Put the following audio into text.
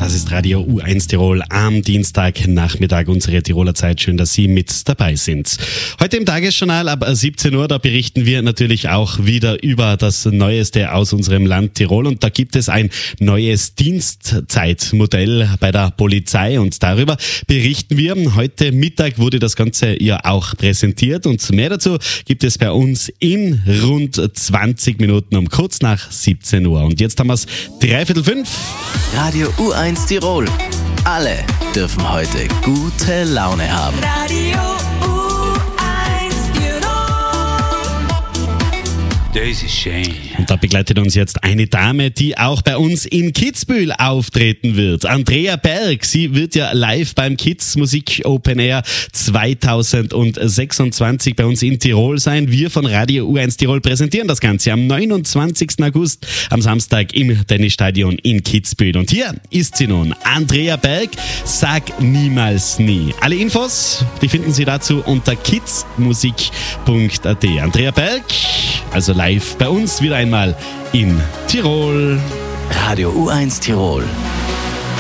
Das ist Radio U1 Tirol am Dienstagnachmittag, unsere Tiroler Zeit. Schön, dass Sie mit dabei sind. Heute im Tagesjournal ab 17 Uhr, da berichten wir natürlich auch wieder über das Neueste aus unserem Land Tirol. Und da gibt es ein neues Dienstzeitmodell bei der Polizei und darüber berichten wir. Heute Mittag wurde das Ganze ja auch präsentiert und mehr dazu gibt es bei uns in rund 20 Minuten um kurz nach 17 Uhr. Und jetzt haben wir es 4:45. Radio U1 Tirol. Alle dürfen heute gute Laune haben. Radio U1 Tirol. Das ist schön. Und da begleitet uns jetzt eine Dame, die auch bei uns in Kitzbühel auftreten wird. Andrea Berg, sie wird ja live beim Kids Musik Open Air 2026 bei uns in Tirol sein. Wir von Radio U1 Tirol präsentieren das Ganze am 29. August am Samstag im Tennisstadion in Kitzbühel. Und hier ist sie nun, Andrea Berg, Sag niemals nie. Alle Infos, die finden Sie dazu unter kidsmusik.at. Andrea Berg, also live bei uns wieder einmal in Tirol. Radio U1 Tirol.